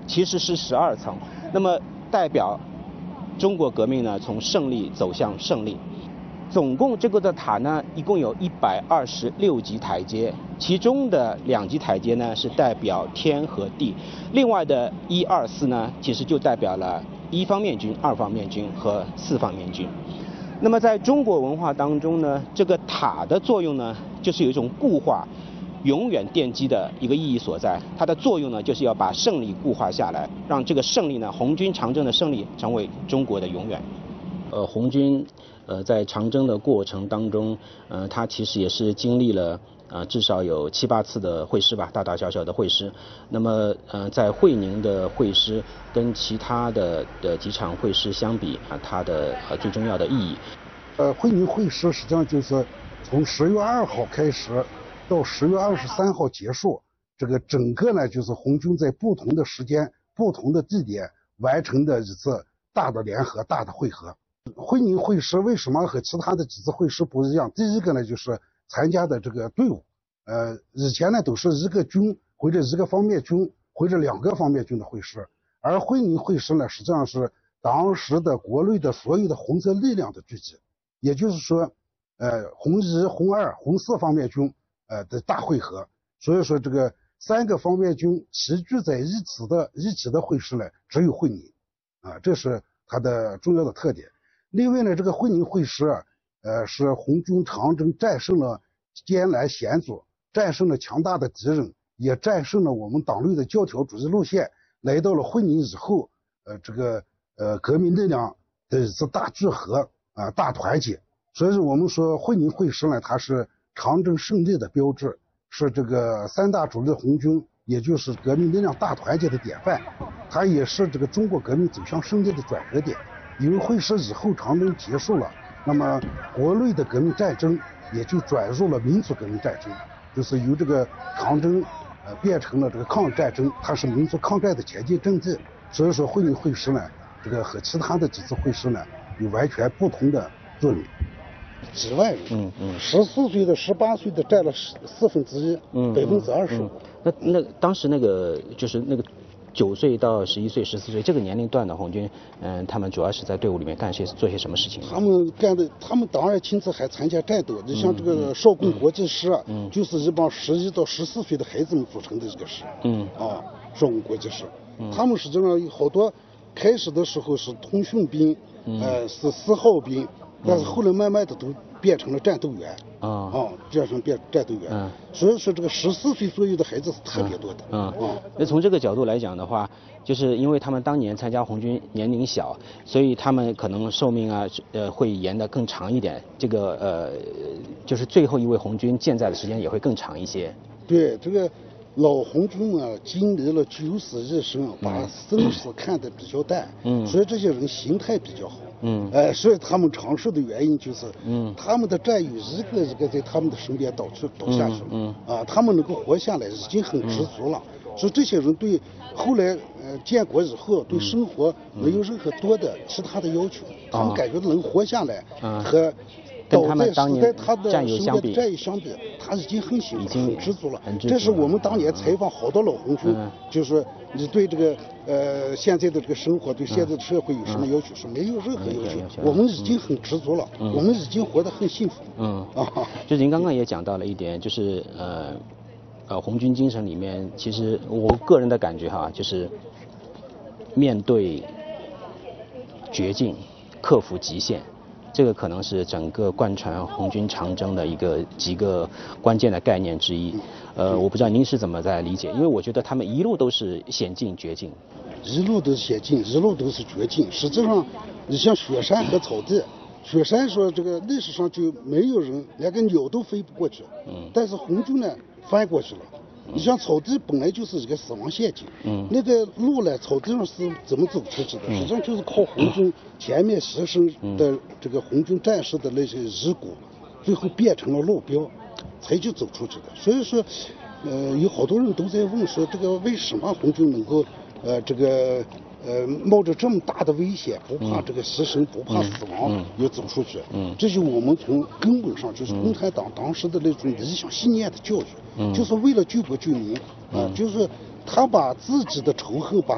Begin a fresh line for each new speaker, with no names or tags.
其实是12层，那么代表中国革命呢从胜利走向胜利。总共这个的塔呢，一共有126级台阶，其中的2级台阶呢是代表天和地，另外的1、2、4呢，其实就代表了1方面军、2方面军和4方面军。那么在中国文化当中呢，这个塔的作用呢，就是有一种固化、永远奠基的一个意义所在。它的作用呢，就是要把胜利固化下来，让这个胜利呢，红军长征的胜利成为中国的永远。红军在长征的过程当中，它其实也是经历了至少有7、8次的会师吧，大大小小的会师。那么在会宁的会师跟其他的几场会师相比它的最重要的意义。
会宁会师实际上就是从10月2号开始到10月23号结束，这个整个呢就是红军在不同的时间、不同的地点完成的一次大的联合、大的会合。会宁会师为什么和其他的几次会师不一样？第一个呢，就是参加的这个队伍，以前呢都是一个军或者一个方面军或者2个方面军的会师，而会宁会师呢，实际上是当时的国内的所有的红色力量的聚集，也就是说，红1、红2、红4方面军的大会合。所以说，这个3个方面军齐聚在一起的会师呢，只有会宁，这是它的重要的特点。另外呢，这个会宁会师是红军长征战胜了艰难险阻，战胜了强大的敌人，也战胜了我们党内的教条主义路线，来到了会宁以后，这个革命力量的一次大聚合大团结。所以我们说会宁会师呢，它是长征胜利的标志，是这个3大主力红军，也就是革命力量大团结的典范，它也是这个中国革命走向胜利的转折点。因为会师以后长征结束了，那么国内的革命战争也就转入了民族革命战争，就是由这个长征变成了这个抗日战争，它是民族抗战的前进阵地。所以说会宁会师呢，这个和其他的几次会师呢有完全不同的作用。几万人，14岁的、18岁的占了1/4，20%。
那当时那个就是那个9岁到11岁、14岁这个年龄段的红军，他们主要是在队伍里面做些什么事情？
他们当然亲自还参加战斗。你像这个少共国际师，就是一帮11到14岁的孩子们组成的一个师。少共国际师，他们实际上有好多开始的时候是通讯兵，是4号兵，但是后来慢慢的都变成了战斗员。变成战斗员。所以说这个14岁左右的孩子是特别多的。
那从这个角度来讲的话，就是因为他们当年参加红军年龄小，所以他们可能寿命会延得更长一点。这个就是最后一位红军健在的时间也会更长一些。
对，这个老红军经历了九死一生，把生死看得比较淡，所以这些人心态比较好。所以他们长寿的原因就是，他们的战友一个一个在他们的身边倒下去了，他们能够活下来已经很知足了。所以这些人对后来建国以后对生活没有任何多的其他的要求，他们感觉能活下来和
跟他们当年
他的
战友相比，
他已经很幸福、很知足了。这是我们当年采访好多老红军，就是你对这个现在的这个生活、对现在的社会有什么要求？说没有任何要求，我们已经很知足了，我们已经活得很幸福。
就您刚刚也讲到了一点，就是红军精神里面，其实我个人的感觉就是面对绝境，克服极限。这个可能是整个贯穿红军长征的几个关键的概念之一。我不知道您是怎么在理解，因为我觉得他们一路都是险境绝境，
一路都是险境，一路都是绝境。实际上，你像雪山和草地，雪山说这个历史上就没有人连个鸟都飞不过去，但是红军呢翻过去了。你像草地本来就是一个死亡陷阱，那个路呢，草地上是怎么走出去的？实际上就是靠红军前面牺牲的这个红军战士的那些遗骨，最后变成了路标，才去走出去的。所以说，有好多人都在问说，这个为什么红军能够冒着这么大的危险，不怕这个牺牲，不怕死亡，也走出去。这就我们从根本上就是共产党当时的那种理想信念的教育，就是为了救国救民，就是他把自己的仇恨把